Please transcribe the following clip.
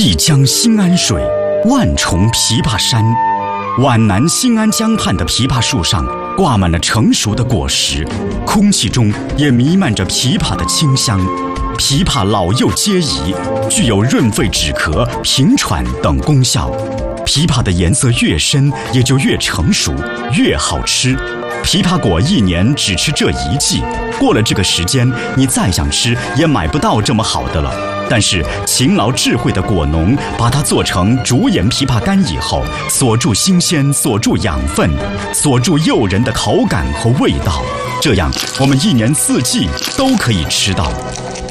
一江新安水，万重枇杷山。皖南新安江畔的枇杷树上挂满了成熟的果实，空气中也弥漫着枇杷的清香。枇杷老幼皆宜，具有润肺止咳、平喘等功效。枇杷的颜色越深，也就越成熟，越好吃。枇杷果一年只吃这一季，过了这个时间，你再想吃也买不到这么好的了。但是勤劳智慧的果农把它做成竹盐枇杷干以后，锁住新鲜，锁住养分，锁住诱人的口感和味道，这样我们一年四季都可以吃到。